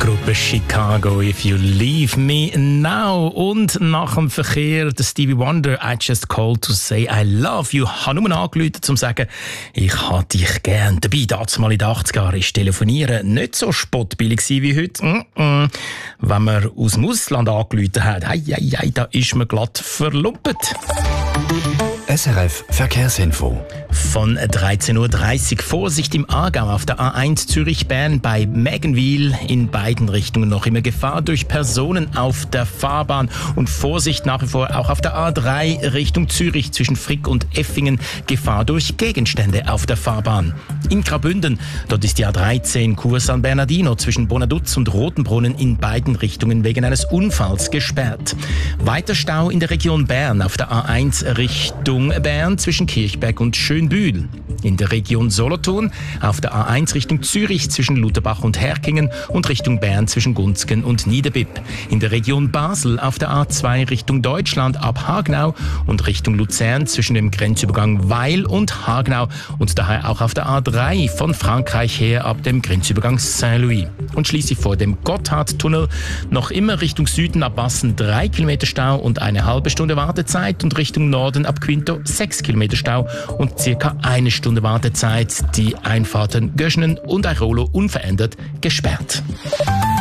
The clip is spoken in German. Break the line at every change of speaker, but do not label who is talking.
Gruppe Chicago, If You Leave Me Now. Und nach dem Verkehr der Stevie Wonder, I Just Called to Say I Love You. Ich habe nur angerufen, um zu sagen, ich habe dich gern. Dabei, damals in den 80er Jahren, ist Telefonieren nicht so spottbillig wie heute. Wenn man aus dem Ausland angerufen hat, da ist man glatt verlumpt.
SRF Verkehrsinfo.
Von 13.30 Uhr Vorsicht im Aargau auf der A1 Zürich-Bern bei Mägenwil. In beiden Richtungen noch immer Gefahr durch Personen auf der Fahrbahn. Und Vorsicht nach wie vor auch auf der A3 Richtung Zürich zwischen Frick und Effingen. Gefahr durch Gegenstände auf der Fahrbahn. In Graubünden, dort ist die A13 Kurs San Bernardino zwischen Bonaduz und Rotenbrunnen in beiden Richtungen wegen eines Unfalls gesperrt. Weiter Stau in der Region Bern auf der A1 Richtung Bern zwischen Kirchberg und Schönbühl. In der Region Solothurn auf der A1 Richtung Zürich zwischen Lutherbach und Herkingen und Richtung Bern zwischen Gunzgen und Niederbipp. In der Region Basel auf der A2 Richtung Deutschland ab Hagenau und Richtung Luzern zwischen dem Grenzübergang Weil und Hagenau und daher auch auf der A3 von Frankreich her ab dem Grenzübergang Saint-Louis. Und schließlich vor dem Gotthardtunnel noch immer Richtung Süden ab Bassen 3 Kilometer Stau und eine halbe Stunde Wartezeit und Richtung Norden ab Quinto 6 Kilometer Stau und circa eine Stunde Wartezeit. Die Einfahrten Göschenen und Airolo unverändert gesperrt.